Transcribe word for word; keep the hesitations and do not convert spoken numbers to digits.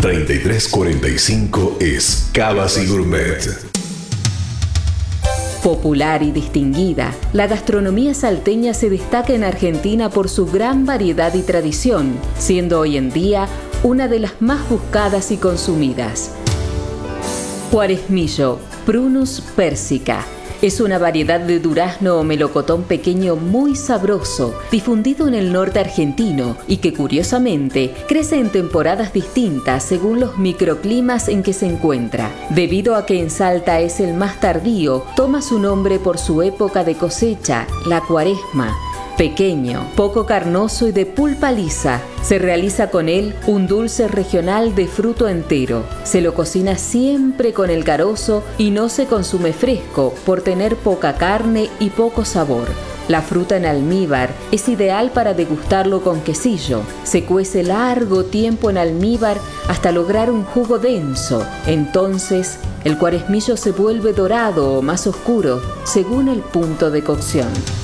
treinta y tres cuarenta y cinco es Cavas y Gourmet. Popular y distinguida, la gastronomía salteña se destaca en Argentina por su gran variedad y tradición, siendo hoy en día una de las más buscadas y consumidas. Cuaresmillo, Prunus persica. Es una variedad de durazno o melocotón pequeño muy sabroso, difundido en el norte argentino y que curiosamente crece en temporadas distintas según los microclimas en que se encuentra. Debido a que en Salta es el más tardío, toma su nombre por su época de cosecha, la Cuaresma. Pequeño, poco carnoso y de pulpa lisa, se realiza con él un dulce regional de fruto entero. Se lo cocina siempre con el carozo y no se consume fresco por tener poca carne y poco sabor. La fruta en almíbar es ideal para degustarlo con quesillo. Se cuece largo tiempo en almíbar hasta lograr un jugo denso. Entonces, el cuaresmillo se vuelve dorado o más oscuro según el punto de cocción.